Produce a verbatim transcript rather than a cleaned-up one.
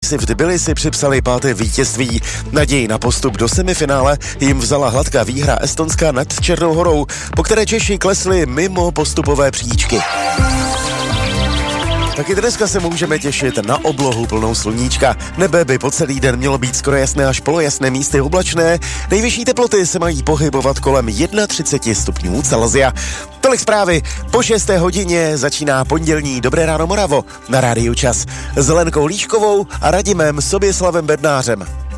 si v Tbilisi připsali páté vítězství. Naději na postup do semifinále jim vzala hladká výhra Estonska nad Černou Horou, po které Češi klesli mimo postupové příčky. Taky dneska se můžeme těšit na oblohu plnou sluníčka. Nebe by po celý den mělo být skoro jasné až polojasné, místy oblačné. Nejvyšší teploty se mají pohybovat kolem třicet jedna stupňů Celsia. Tolik zprávy. Po šesté hodině začíná pondělní Dobré ráno Moravo na Rádiu Čas s Lenkou Líškovou a Radimem Soběslavem Bednářem.